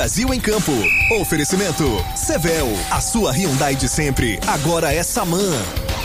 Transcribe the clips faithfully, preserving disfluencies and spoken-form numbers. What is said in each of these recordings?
Brasil em Campo. Oferecimento Sevel, a sua Hyundai de sempre, agora é Saman.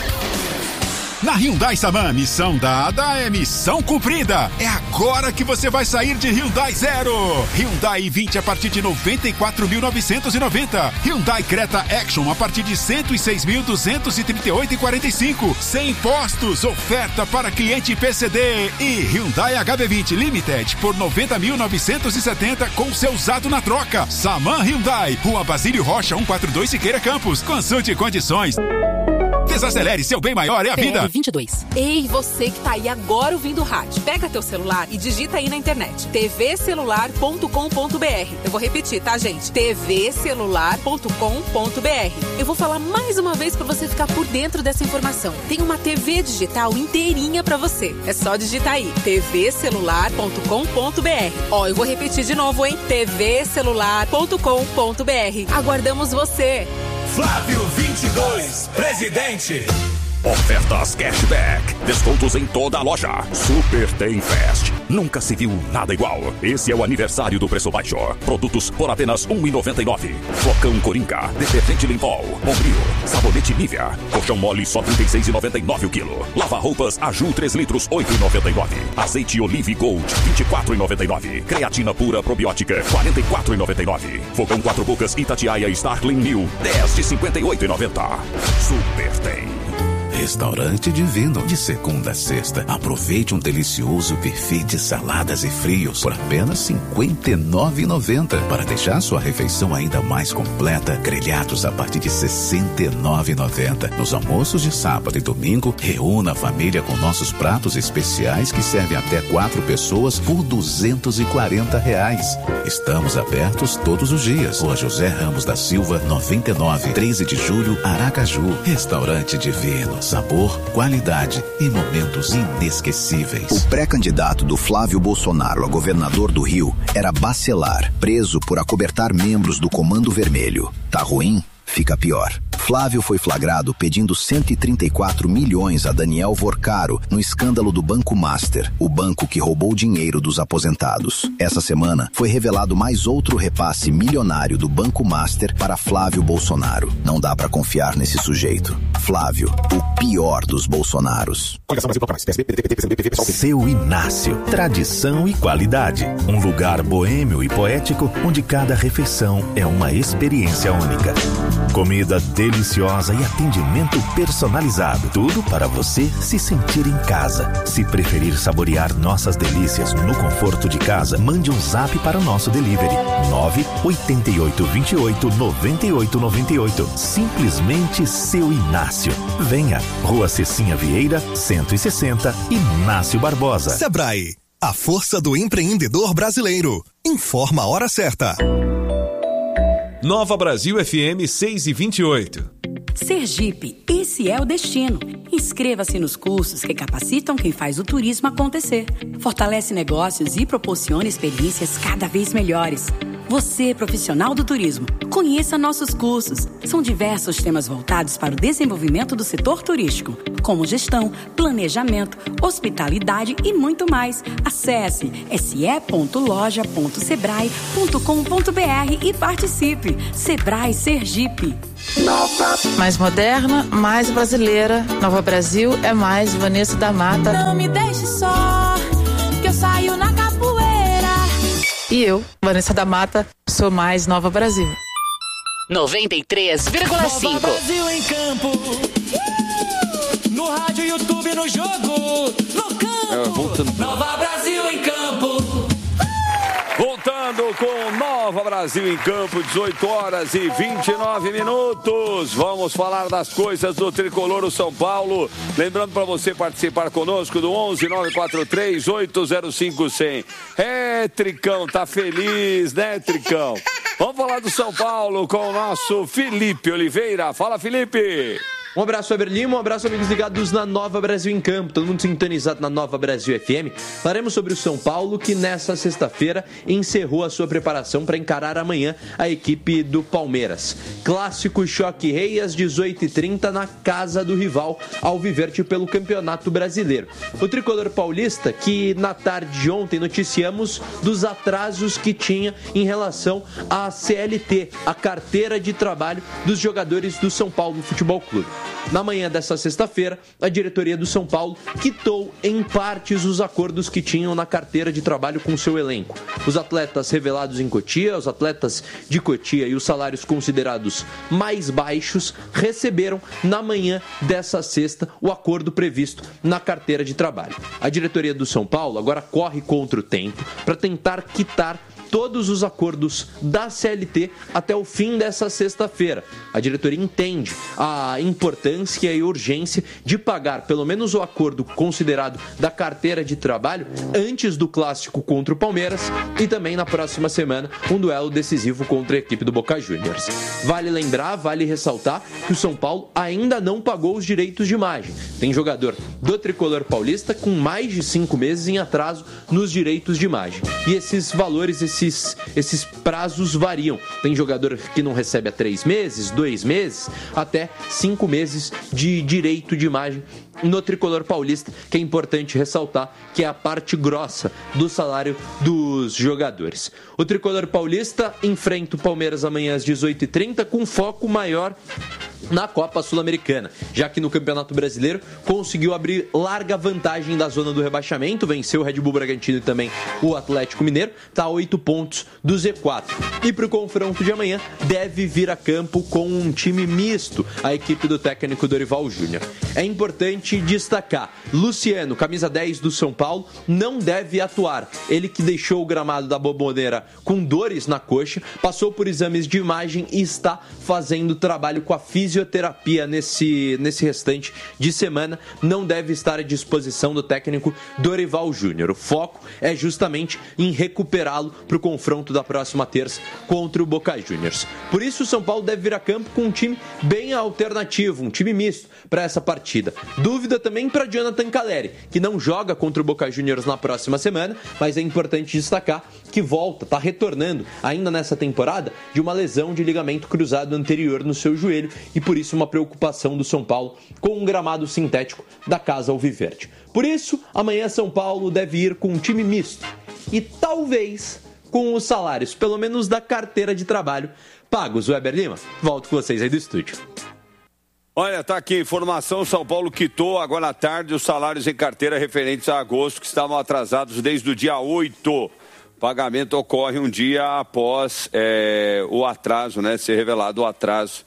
Na Hyundai Saman, missão dada é missão cumprida. É agora que você vai sair de Hyundai Zero. Hyundai i vinte a partir de noventa e quatro mil novecentos e noventa. Hyundai Creta Action a partir de cento e seis mil duzentos e trinta e oito reais e quarenta e cinco centavos. Sem impostos, oferta para cliente P C D. E Hyundai H B vinte Limited por noventa mil novecentos e setenta com seu usado na troca. Saman Hyundai, Rua Basílio Rocha cento e quarenta e dois Siqueira Campos. Consulte condições. Desacelere, seu bem maior é a vida. vinte e dois. Ei, você que tá aí agora ouvindo o rádio. Pega teu celular e digita aí na internet. t v celular ponto com ponto b r. Eu vou repetir, tá, gente? t v celular ponto com ponto b r. Eu vou falar mais uma vez pra você ficar por dentro dessa informação. Tem uma T V digital inteirinha pra você. É só digitar aí. t v celular ponto com ponto b r. Ó, eu vou repetir de novo, hein? t v celular ponto com ponto b r. Aguardamos você. Flávio vinte e dois, presidente. Ofertas cashback, descontos em toda a loja. Super Tem Fest. Nunca se viu nada igual. Esse é o aniversário do preço baixo. Produtos por apenas um real e noventa e nove centavos. Flocão Coringa, detergente Limpol, Bombril, sabonete Nivea, colchão mole só trinta e seis reais e noventa e nove centavos o quilo. Lava-roupas Aju três litros, oito reais e noventa e nove centavos. Azeite Olive Gold, vinte e quatro reais e noventa e nove centavos. Creatina pura probiótica, quarenta e quatro reais e noventa e nove centavos. Fogão quatro bocas Itatiaia Starkling Mil, dez de cinquenta e oito reais e noventa centavos. Super Tem. Restaurante Divino, de segunda a sexta. Aproveite um delicioso buffet de saladas e frios por apenas cinquenta e nove reais e noventa centavos. Para deixar sua refeição ainda mais completa, grelhados a partir de sessenta e nove reais e noventa centavos. Nos almoços de sábado e domingo, reúna a família com nossos pratos especiais que servem até quatro pessoas por duzentos e quarenta reais. Estamos abertos todos os dias. Rua José Ramos da Silva, noventa e nove, treze de julho, Aracaju. Restaurante Divino. Sabor, qualidade e momentos inesquecíveis. O pré-candidato do Flávio Bolsonaro a governador do Rio era Bacelar, preso por acobertar membros do Comando Vermelho. Tá ruim? Fica pior. Flávio foi flagrado pedindo cento e trinta e quatro milhões a Daniel Vorcaro no escândalo do Banco Master, o banco que roubou dinheiro dos aposentados. Essa semana foi revelado mais outro repasse milionário do Banco Master para Flávio Bolsonaro. Não dá pra confiar nesse sujeito. Flávio, o pior dos Bolsonaros. Seu Inácio, tradição e qualidade. Um lugar boêmio e poético onde cada refeição é uma experiência única. Comida deliciosa e atendimento personalizado. Tudo para você se sentir em casa. Se preferir saborear nossas delícias no conforto de casa, mande um zap para o nosso delivery. nove oito oito, dois oito, nove oito nove oito. Simplesmente Seu Inácio. Venha. Rua Cecinha Vieira, cento e sessenta, Inácio Barbosa. Sebrae, a força do empreendedor brasileiro. Informa a hora certa. Nova Brasil F M seis e vinte e oito. Sergipe, esse é o destino. Inscreva-se nos cursos que capacitam quem faz o turismo acontecer. Fortalece negócios e proporciona experiências cada vez melhores. Você, profissional do turismo, conheça nossos cursos. São diversos temas voltados para o desenvolvimento do setor turístico, como gestão, planejamento, hospitalidade e muito mais. Acesse s e ponto loja ponto sebrae ponto com ponto b r e participe. Sebrae Sergipe. Nova. Mais moderna, mais brasileira. Nova Brasil é mais Vanessa da Mata. Não me deixe só, que eu saio na capoeira. E eu, Vanessa da Mata, sou mais Nova Brasil. noventa e três vírgula cinco. Nova Brasil em campo. No rádio, YouTube, no jogo. No campo. É, Nova Brasil em campo. Voltando com Nova Brasil em campo, dezoito horas e vinte e nove minutos. Vamos falar das coisas do Tricolor do São Paulo. Lembrando para você participar conosco do onze nove quatro três oito zero cinco cem. É, Tricão, tá feliz, né, Tricão? Vamos falar do São Paulo com o nosso Felipe Oliveira. Fala, Felipe. Um abraço, Weber Lima, um abraço, amigos ligados na Nova Brasil em Campo, todo mundo sintonizado na Nova Brasil F M. Falaremos sobre o São Paulo, que nessa sexta-feira encerrou a sua preparação para encarar amanhã a equipe do Palmeiras. Clássico Choque Rei às dezoito e trinta na casa do rival, Alviverde pelo Campeonato Brasileiro. O tricolor paulista, que na tarde de ontem noticiamos dos atrasos que tinha em relação à C L T, a carteira de trabalho dos jogadores do São Paulo Futebol Clube. Na manhã dessa sexta-feira, a diretoria do São Paulo quitou em partes os acordos que tinham na carteira de trabalho com seu elenco. Os atletas revelados em Cotia, os atletas de Cotia e os salários considerados mais baixos receberam na manhã dessa sexta o acordo previsto na carteira de trabalho. A diretoria do São Paulo agora corre contra o tempo para tentar quitar todos os acordos da C L T até o fim dessa sexta-feira. A diretoria entende a importância e a urgência de pagar pelo menos o acordo considerado da carteira de trabalho antes do clássico contra o Palmeiras e também na próxima semana um duelo decisivo contra a equipe do Boca Juniors. Vale lembrar, vale ressaltar que o São Paulo ainda não pagou os direitos de imagem. Tem jogador do tricolor paulista com mais de cinco meses em atraso nos direitos de imagem. E esses valores, esses Esses, esses prazos variam. Tem jogador que não recebe há três meses, dois meses, até cinco meses de direito de imagem no tricolor paulista, que é importante ressaltar que é a parte grossa do salário dos jogadores. O tricolor paulista enfrenta o Palmeiras amanhã às dezoito e trinta com foco maior na Copa Sul-Americana, já que no Campeonato Brasileiro conseguiu abrir larga vantagem da zona do rebaixamento, venceu o Red Bull Bragantino e também o Atlético Mineiro, está a oito pontos do Z quatro. E para o confronto de amanhã, deve vir a campo com um time misto, a equipe do técnico Dorival Júnior. É importante destacar, Luciano, camisa dez do São Paulo, não deve atuar. Ele que deixou o gramado da Bombonera com dores na coxa, passou por exames de imagem e está fazendo trabalho com a fisioterapia nesse, nesse restante de semana, não deve estar à disposição do técnico Dorival Júnior. O foco é justamente em recuperá-lo para o confronto da próxima terça contra o Boca Juniors. Por isso o São Paulo deve vir a campo com um time bem alternativo, um time misto para essa partida. Dúvida também para Jonathan Calleri, que não joga contra o Boca Juniors na próxima semana, mas é importante destacar que volta, está retornando ainda nessa temporada de uma lesão de ligamento cruzado anterior no seu joelho e por isso uma preocupação do São Paulo com um gramado sintético da Casa Alviverde. Por isso, amanhã São Paulo deve ir com um time misto e talvez com os salários, pelo menos da carteira de trabalho, pagos. Weber Lima, volto com vocês aí do estúdio. Olha, tá aqui, informação, São Paulo quitou agora à tarde os salários em carteira referentes a agosto, que estavam atrasados desde o dia oito. O pagamento ocorre um dia após é, o atraso, né, ser revelado o atraso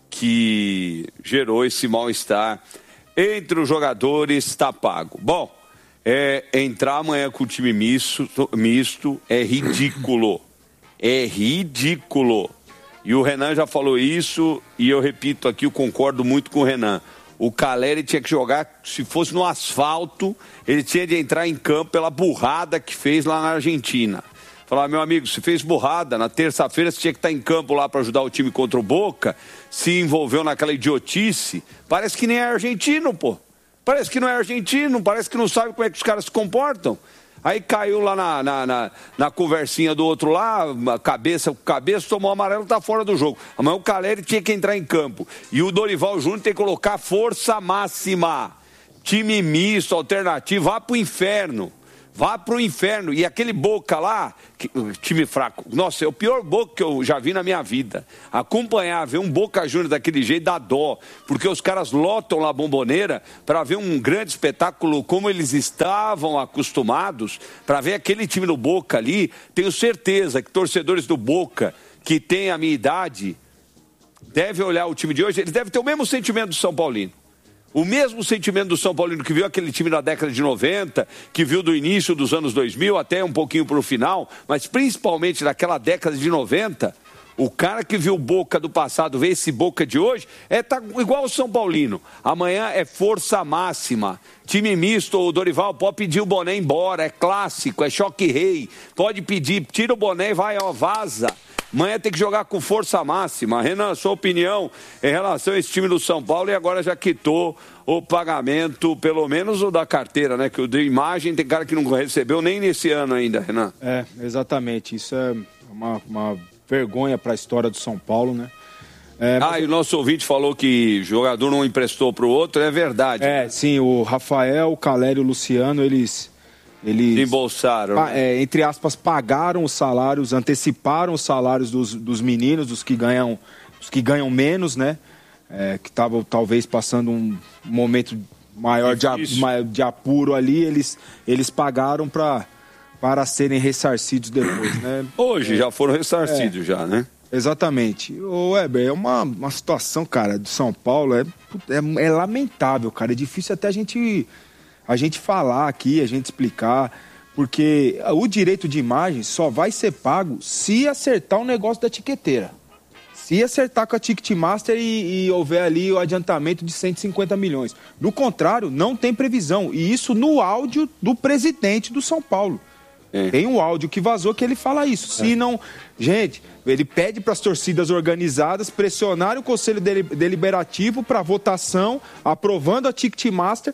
que gerou esse mal-estar entre os jogadores, está pago. Bom, é, entrar amanhã com o time misto, misto é ridículo, é ridículo. E o Renan já falou isso, e eu repito aqui, eu concordo muito com o Renan. O Calleri tinha que jogar, se fosse no asfalto, ele tinha de entrar em campo pela burrada que fez lá na Argentina. Falar, meu amigo, se fez burrada, na terça-feira você tinha que estar em campo lá para ajudar o time contra o Boca, se envolveu naquela idiotice. Parece que nem é argentino, pô. Parece que não é argentino, parece que não sabe como é que os caras se comportam. Aí caiu lá na, na, na, na conversinha do outro lá, cabeça com cabeça, tomou amarelo, tá fora do jogo. Amanhã o Calleri tinha que entrar em campo. E o Dorival Júnior tem que colocar força máxima. Time misto, alternativo, vá pro inferno. Vá pro inferno. E aquele Boca lá, que, time fraco, nossa, é o pior Boca que eu já vi na minha vida. Acompanhar, ver um Boca Juniors daquele jeito dá dó, porque os caras lotam lá a Bombonera para ver um grande espetáculo como eles estavam acostumados, para ver aquele time do Boca ali. Tenho certeza que torcedores do Boca, que têm a minha idade, devem olhar o time de hoje, eles devem ter o mesmo sentimento do São Paulino. O mesmo sentimento do São Paulino que viu aquele time na década de noventa, que viu do início dos anos dois mil até um pouquinho para o final, mas principalmente naquela década de noventa, o cara que viu o Boca do passado, vê esse Boca de hoje, é tá igual o São Paulino. Amanhã é força máxima. Time misto, o Dorival pode pedir o boné embora, é clássico, é choque rei. Pode pedir, tira o boné e vai, ó, vaza. Amanhã tem que jogar com força máxima. Renan, sua opinião em relação a esse time do São Paulo e agora já quitou o pagamento, pelo menos o da carteira, né? Que o de imagem tem cara que não recebeu nem nesse ano ainda, Renan. É, exatamente. Isso é uma, uma vergonha para a história do São Paulo, né? É, ah, mas... e o nosso ouvinte falou que o jogador não emprestou para o outro, é verdade. É, sim, o Rafael, o Calério e o Luciano, eles... eles embolsaram. Pa, é, entre aspas, pagaram os salários, anteciparam os salários dos, dos meninos, dos que ganham, dos que ganham menos, né? É, que estavam talvez passando um momento maior de, de apuro ali, eles, eles pagaram pra, para serem ressarcidos depois, né? Hoje é, já foram ressarcidos, é, já, né? Exatamente. Ô, Weber, é uma, uma situação, cara, do São Paulo, é, é, é lamentável, cara. É difícil até a gente, a gente falar aqui, a gente explicar, porque o direito de imagem só vai ser pago se acertar o negócio da tiqueteira. Se acertar com a Ticketmaster e, e houver ali o adiantamento de cento e cinquenta milhões. Do contrário, não tem previsão. E isso no áudio do presidente do São Paulo. É. Tem um áudio que vazou que ele fala isso. Se é. não... Gente, ele pede para as torcidas organizadas pressionarem o Conselho Deliberativo para votação, aprovando a Ticketmaster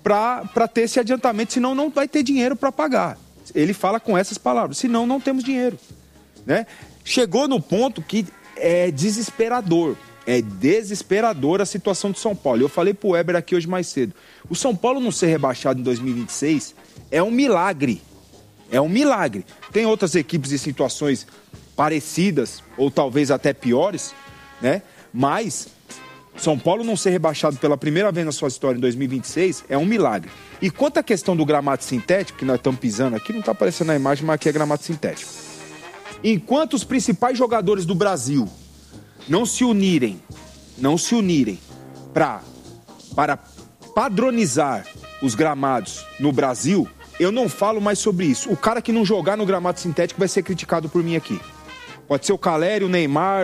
para ter esse adiantamento, senão não vai ter dinheiro para pagar. Ele fala com essas palavras, senão não temos dinheiro. Né? Chegou no ponto que é desesperador, é desesperador a situação do São Paulo. Eu falei pro Weber aqui hoje mais cedo, o São Paulo não ser rebaixado em dois mil e vinte e seis é um milagre, é um milagre. Tem outras equipes em situações parecidas, ou talvez até piores, né? Mas São Paulo não ser rebaixado pela primeira vez na sua história em dois mil e vinte e seis é um milagre. E quanto à questão do gramado sintético, que nós estamos pisando aqui, não está aparecendo na imagem, mas aqui é gramado sintético. Enquanto os principais jogadores do Brasil não se unirem, não se unirem pra, para padronizar os gramados no Brasil, eu não falo mais sobre isso. O cara que não jogar no gramado sintético vai ser criticado por mim aqui. Pode ser o Calério, o Neymar,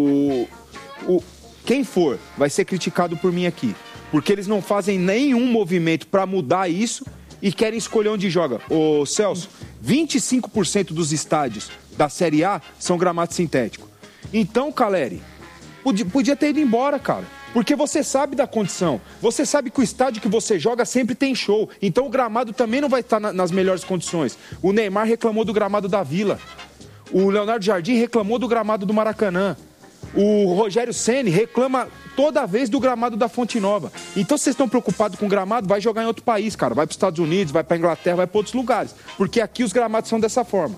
o, o... quem for, vai ser criticado por mim aqui. Porque eles não fazem nenhum movimento para mudar isso e querem escolher onde joga. Ô Celso, vinte e cinco por cento dos estádios da Série A são gramado sintético. Então, Caleri, podia, podia ter ido embora, cara. Porque você sabe da condição. Você sabe que o estádio que você joga sempre tem show. Então o gramado também não vai estar na, nas melhores condições. O Neymar reclamou do gramado da Vila. O Leonardo Jardim reclamou do gramado do Maracanã. O Rogério Ceni reclama toda vez do gramado da Fonte Nova. Então, se vocês estão preocupados com o gramado, vai jogar em outro país, cara. Vai para os Estados Unidos, vai para a Inglaterra, vai para outros lugares. Porque aqui os gramados são dessa forma.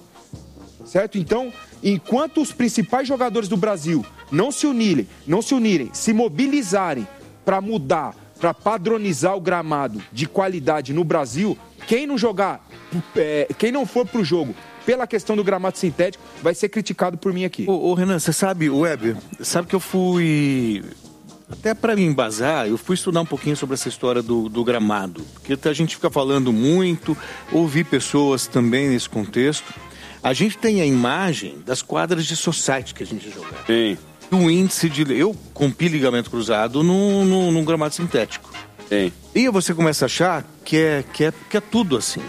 Certo? Então, enquanto os principais jogadores do Brasil não se unirem, não se unirem, se mobilizarem para mudar, para padronizar o gramado de qualidade no Brasil, quem não jogar, é, quem não for pro jogo pela questão do gramado sintético, vai ser criticado por mim aqui. Ô, ô Renan, você sabe, Weber, sabe que eu fui, até para me embasar, eu fui estudar um pouquinho sobre essa história do, do gramado, porque a gente fica falando muito, ouvi pessoas também nesse contexto. A gente tem a imagem das quadras de society que a gente joga. Sim. O índice de... Eu rompi ligamento cruzado num, num, num gramado sintético. Sim. E você começa a achar que é, que é, que é tudo assim.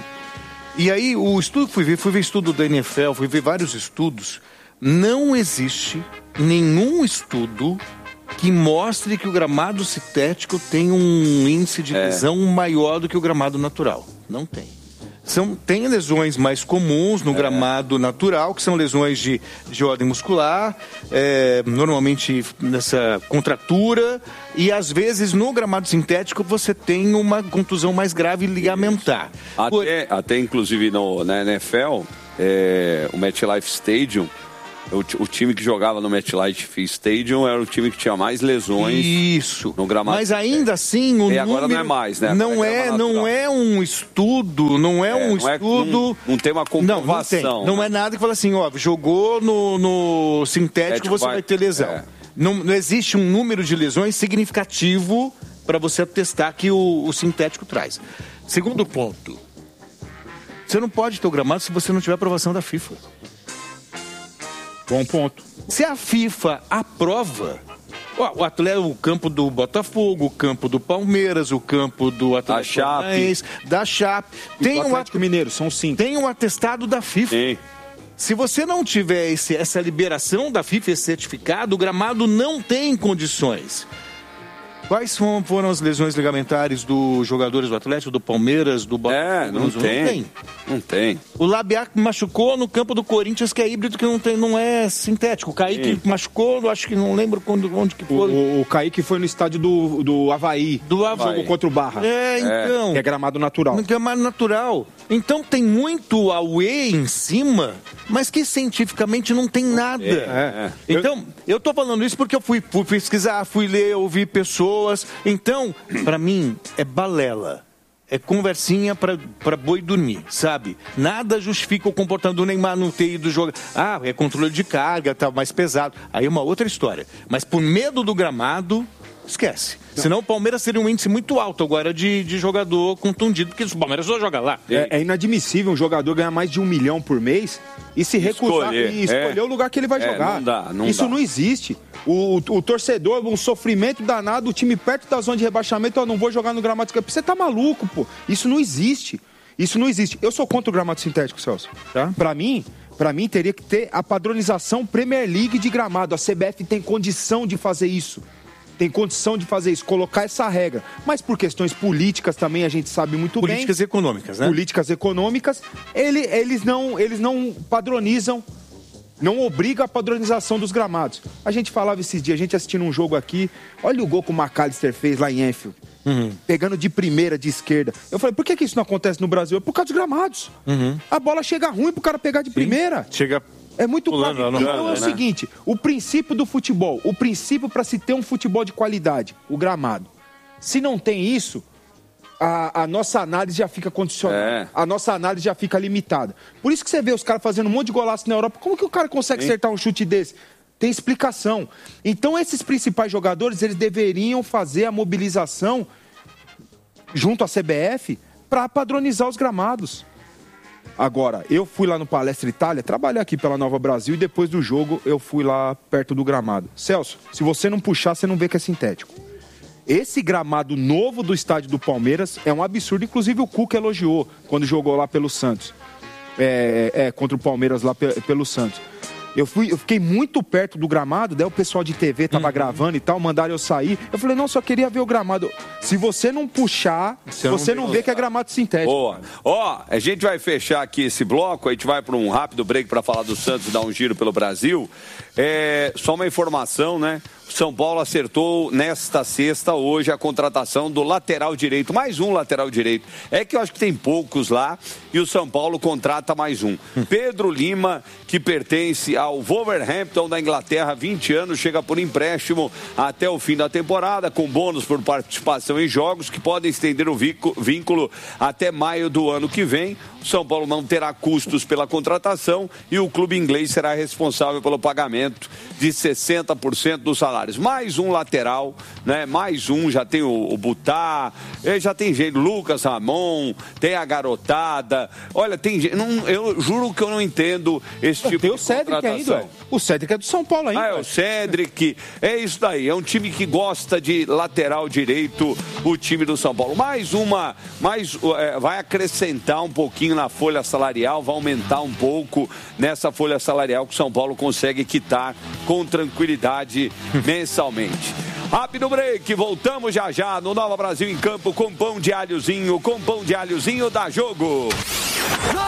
E aí, o estudo que fui ver, fui ver estudo da N F L, fui ver vários estudos. Não existe nenhum estudo que mostre que o gramado sintético tem um índice de lesão é. maior do que o gramado natural. Não tem. São, tem lesões mais comuns no é. gramado natural, que são lesões de, de ordem muscular, é, normalmente nessa contratura, e às vezes no gramado sintético você tem uma contusão mais grave ligamentar. Até, Por... até inclusive no, na N F L, é, o MetLife Stadium, o, o time que jogava no MetLife Stadium era o time que tinha mais lesões. Isso. No gramado. Mas ainda assim, o e número... agora não é mais, né? Não é, é não é um estudo, não é, é um não estudo... É, não, não tem uma comprovação. Não, não, tem. Não é nada que fala assim, ó, jogou no, no sintético, você vai, vai ter lesão. É. Não, não existe um número de lesões significativo para você atestar que o, o sintético traz. Segundo ponto, você não pode ter o gramado se você não tiver aprovação da FIFA. Bom ponto. Se a FIFA aprova, o atleta, o campo do Botafogo, o campo do Palmeiras, o campo do Atlético Paranaense, da Chape, tem um Atlético Mineiro, são cinco. Tem um atestado da FIFA. Sim. Se você não tiver esse, essa liberação da FIFA, esse certificado, o gramado não tem condições. Quais foram as lesões ligamentares dos jogadores do Atlético, do Palmeiras, do Botafogo? É, não, não tem. tem. Não tem. O Labiak machucou no campo do Corinthians, que é híbrido, que não, tem, não é sintético. O Kaique Sim. machucou, acho que não lembro quando, onde que foi. O, o Kaique foi no estádio do, do Havaí. Do Havaí. Jogou contra o Barra. É, então. É, que é gramado natural. Gramado natural. Então tem muito away em cima, mas que cientificamente não tem nada. É, é. Então, eu tô falando isso porque eu fui, fui pesquisar, fui ler, ouvi pessoas. Então, pra mim, é balela. É conversinha pra, pra boi dormir, sabe? Nada justifica o comportamento do Neymar não ter ido jogar. Ah, é controle de carga, tá mais pesado. Aí é uma outra história. Mas por medo do gramado, esquece. Senão o Palmeiras seria um índice muito alto agora de, de jogador contundido, porque o Palmeiras só joga lá. É, é inadmissível um jogador ganhar mais de um milhão por mês e se recusar escolher, e escolher é. o lugar que ele vai é, jogar. Não dá, não Isso dá. não existe. O, o torcedor, um sofrimento danado, o time perto da zona de rebaixamento, eu não vou jogar no gramado sintético. Você tá maluco, pô. Isso não existe. Isso não existe. Eu sou contra o gramado sintético, Celso. Tá? Pra mim, pra mim teria que ter a padronização Premier League de gramado. A C B F tem condição de fazer isso. Tem condição de fazer isso, colocar essa regra. Mas por questões políticas também, a gente sabe muito Políticas bem. Políticas econômicas, né? Políticas econômicas. Ele, eles, não, eles não padronizam, não obrigam a padronização dos gramados. A gente falava esses dias, a gente assistindo um jogo aqui, olha o gol que o McAllister fez lá em Anfield. Uhum. Pegando de primeira, de esquerda. Eu falei, por que, que isso não acontece no Brasil? É por causa dos gramados. Uhum. A bola chega ruim pro cara pegar de Sim. primeira. Chega... É muito claro. Então é o né? seguinte, o princípio do futebol, o princípio para se ter um futebol de qualidade, o gramado. Se não tem isso, a, a nossa análise já fica condicionada. É. A nossa análise já fica limitada. Por isso que você vê os caras fazendo um monte de golaço na Europa. Como que o cara consegue Sim. acertar um chute desse? Tem explicação. Então esses principais jogadores, eles deveriam fazer a mobilização junto à C B F para padronizar os gramados. Agora, eu fui lá no Palestra Itália, trabalhei aqui pela Nova Brasil e depois do jogo eu fui lá perto do gramado. Celso, se você não puxar, você não vê que é sintético. Esse gramado novo do estádio do Palmeiras é um absurdo, inclusive o Cuca elogiou quando jogou lá pelo Santos. É, é contra o Palmeiras lá pe- pelo Santos. Eu, fui, eu fiquei muito perto do gramado, daí o pessoal de T V tava uhum. gravando e tal, mandaram eu sair. Eu falei, não, só queria ver o gramado. Se você não puxar, você, você não, não vê que é gramado sintético. Boa. Ó, a gente vai fechar aqui esse bloco, a gente vai para um rápido break para falar do Santos e dar um giro pelo Brasil. É, só uma informação, né? São Paulo acertou nesta sexta, hoje, a contratação do lateral direito. Mais um lateral direito. É que eu acho que tem poucos lá e o São Paulo contrata mais um. Pedro Lima, que pertence ao Wolverhampton da Inglaterra, vinte anos, chega por empréstimo até o fim da temporada, com bônus por participação em jogos que podem estender o vínculo até maio do ano que vem. O São Paulo não terá custos pela contratação e o clube inglês será responsável pelo pagamento de sessenta por cento dos salários. Mais um lateral, né? Mais um, já tem o, o Butá, já tem gente, Lucas Ramon, tem a garotada. Olha, tem gente, não, eu juro que eu não entendo esse tipo tem de o Cédric contratação. Ainda, o Cédric é do São Paulo ainda. Ah, é o Cédric, é isso daí, é um time que gosta de lateral direito, o time do São Paulo. Mais uma, mais, é, vai acrescentar um pouquinho na folha salarial, vai aumentar um pouco nessa folha salarial que o São Paulo consegue quitar com tranquilidade mensalmente. Rápido break, voltamos já já no Nova Brasil em Campo com pão de alhozinho, com pão de alhozinho da Jogo.